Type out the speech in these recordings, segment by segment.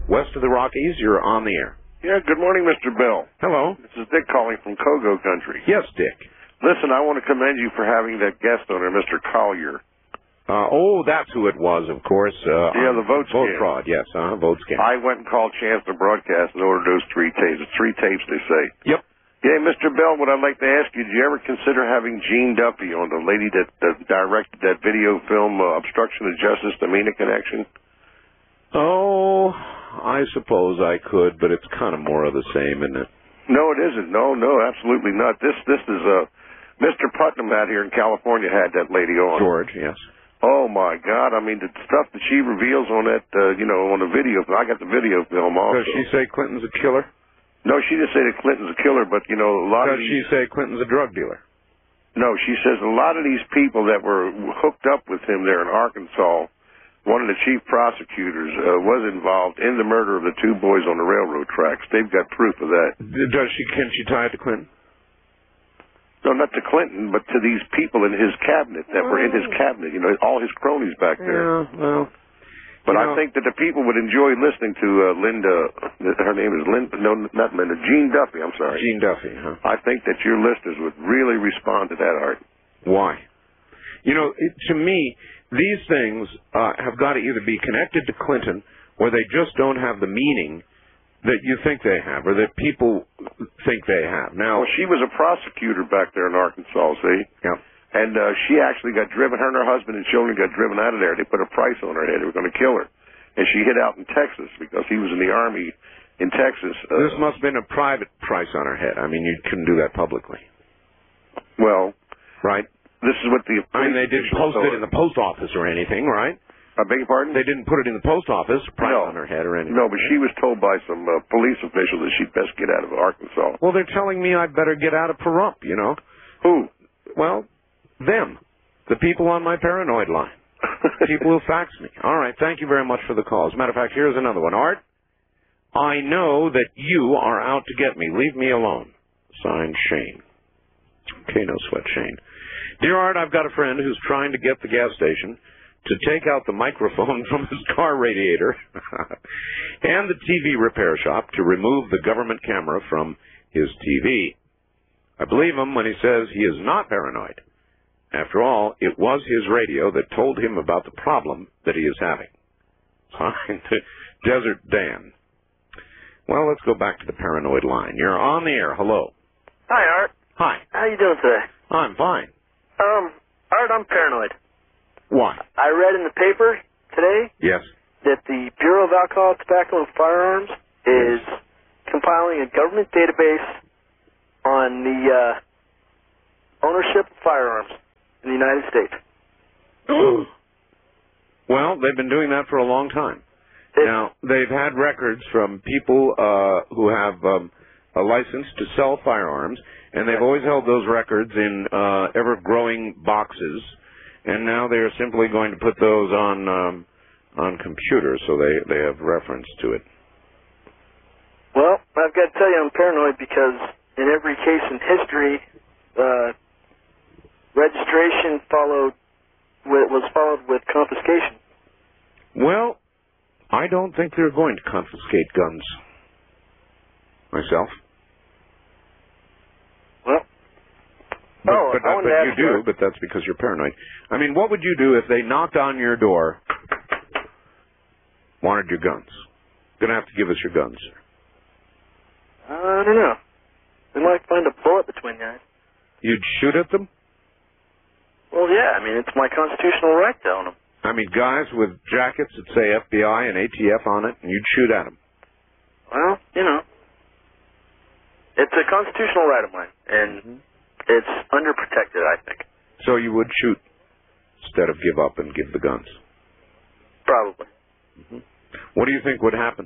west of the Rockies. You're on the air. Yeah, good morning, Mr. Bell. Hello. This is Dick calling from Kogo Country. Yes, Dick. Listen, I want to commend you for having that guest on there, Mr. Collier. That's who it was, of course. The vote scam. Vote fraud, yes, vote scam. I went and called Chancellor Broadcast and ordered those 3 tapes. It's 3 tapes, they say. Yep. Yeah, Mr. Bell, what I'd like to ask you, did you ever consider having Gene Duffy on, the lady that directed that video film, Obstruction of Justice, the MENA Connection? Oh, I suppose I could, but it's kind of more of the same, isn't it? No, it isn't. No, absolutely not. This is, Mr. Putnam out here in California had that lady on. George, yes. Oh, my God. I mean, the stuff that she reveals on that, on the video, I got the video film also. Does she say Clinton's a killer? No, she didn't say that Clinton's a killer, but, a lot of these... Does she say Clinton's a drug dealer? No, she says a lot of these people that were hooked up with him there in Arkansas, one of the chief prosecutors was involved in the murder of the 2 boys on the railroad tracks. They've got proof of that. Can she tie it to Clinton? No, not to Clinton, but to these people in his cabinet that were in his cabinet, all his cronies back there. Yeah, well... But I think that the people would enjoy listening to Linda, her name is Linda, no, not Linda, Gene Duffy, I'm sorry. Gene Duffy, huh? I think that your listeners would really respond to that, Art. Why? To me, these things have got to either be connected to Clinton or they just don't have the meaning that you think they have or that people think they have. Now, well, she was a prosecutor back there in Arkansas, see? Yeah. And she actually got driven, her and her husband and children got driven out of there. They put a price on her head. They were going to kill her. And she hid out in Texas because he was in the Army in Texas. This must have been a private price on her head. I mean, you couldn't do that publicly. Well, right. This is what the... they didn't post it in the post office or anything, right? I beg your pardon? They didn't put it in the post office, price on her head or anything. No, but she was told by some police official that she'd best get out of Arkansas. Well, they're telling me I'd better get out of Pahrump, Who? Well... them. The people on my paranoid line. People who fax me. All right, thank you very much for the call. As a matter of fact, here's another one. Art, I know that you are out to get me. Leave me alone. Signed, Shane. Okay, no sweat, Shane. Dear Art, I've got a friend who's trying to get the gas station to take out the microphone from his car radiator and the TV repair shop to remove the government camera from his TV. I believe him when he says he is not paranoid. After all, it was his radio that told him about the problem that he is having. Signed, Desert Dan. Well, let's go back to the paranoid line. You're on the air. Hello. Hi, Art. Hi. How you doing today? I'm fine. Art, I'm paranoid. Why? I read in the paper today yes. that the Bureau of Alcohol, Tobacco, and Firearms is compiling a government database on the ownership of firearms in the United States. Well, they've been doing that for a long time. Now, they've had records from people who have a license to sell firearms, and they've always held those records in ever-growing boxes, and now they're simply going to put those on computers, so they have reference to it. Well, I've got to tell you I'm paranoid because in every case in history, registration was followed with confiscation. Well, I don't think they're going to confiscate guns. Myself. Well, but you do, but that's because you're paranoid. I mean, what would you do if they knocked on your door, wanted your guns? Gonna have to give us your guns, sir. I don't know. They might find a bullet between the eyes. You'd shoot at them? Well, yeah. I mean, it's my constitutional right to own them. I mean, guys with jackets that say FBI and ATF on it, and you'd shoot at them. Well, it's a constitutional right of mine, and it's underprotected, I think. So you would shoot instead of give up and give the guns? Probably. What do you think would happen?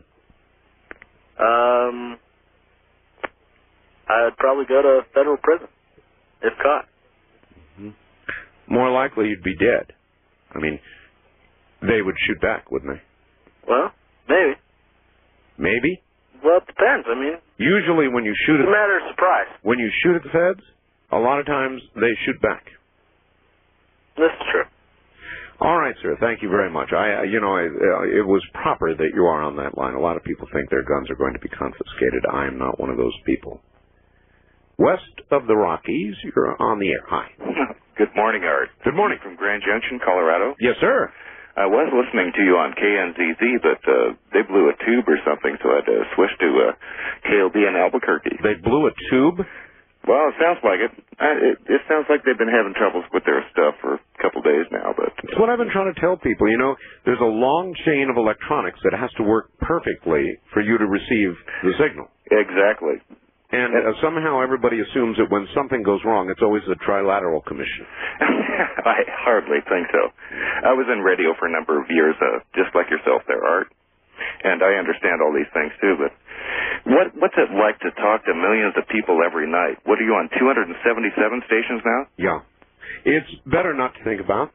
I'd probably go to federal prison if caught. More likely you'd be dead. I mean, they would shoot back, wouldn't they? Well, maybe. Maybe? Well, it depends. I mean, usually when you shoot it's a matter of surprise. When you shoot at the feds, a lot of times they shoot back. This is true. All right, sir. Thank you very much. It was proper that you are on that line. A lot of people think their guns are going to be confiscated. I am not one of those people. West of the Rockies, you're on the air. Hi. Good morning, Art. Good morning. From Grand Junction, Colorado. Yes, sir. I was listening to you on KNZZ, but they blew a tube or something, so I had to switch to KLB in Albuquerque. They blew a tube? Well, it sounds like it. It sounds like they've been having troubles with their stuff for a couple days now. But it's what I've been trying to tell people. You know, there's a long chain of electronics that has to work perfectly for you to receive the signal. Exactly. And somehow everybody assumes that when something goes wrong, it's always the Trilateral Commission. I hardly think so. I was in radio for a number of years, just like yourself there, Art. And I understand all these things, too. But what's it like to talk to millions of people every night? What are you on, 277 stations now? Yeah. It's better not to think about.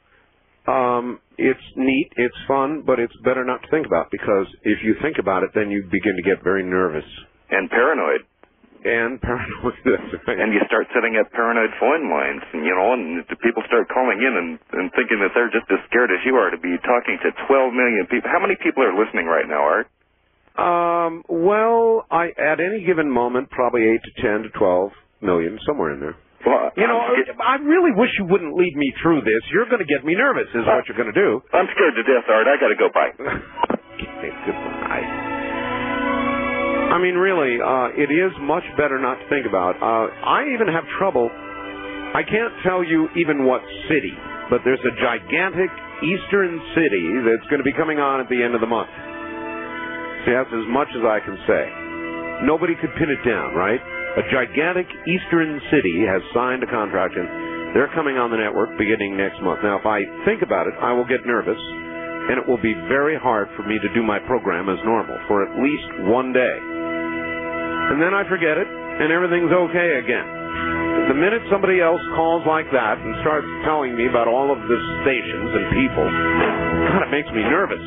It's neat, it's fun, but it's better not to think about, because if you think about it, then you begin to get very nervous. And paranoid. And paranoid. And you start setting up paranoid phone lines, and the people start calling in and thinking that they're just as scared as you are to be talking to 12 million people. How many people are listening right now, Art? Well, at any given moment, probably 8 to 10 to 12 million, somewhere in there. Well, I really wish you wouldn't lead me through this. You're going to get me nervous, is what you're going to do. I'm scared to death, Art. I got to go. Bye. Okay, goodbye. I mean, really, it is much better not to think about. I even have trouble. I can't tell you even what city, but there's a gigantic eastern city that's going to be coming on at the end of the month. See, that's as much as I can say. Nobody could pin it down, right? A gigantic eastern city has signed a contract, and they're coming on the network beginning next month. Now, if I think about it, I will get nervous, and it will be very hard for me to do my program as normal for at least one day. And then I forget it, and everything's okay again. The minute somebody else calls like that and starts telling me about all of the stations and people, God, it makes me nervous.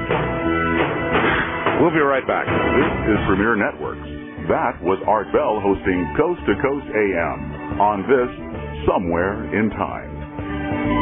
We'll be right back. This is Premier Networks. That was Art Bell hosting Coast to Coast AM on this Somewhere in Time.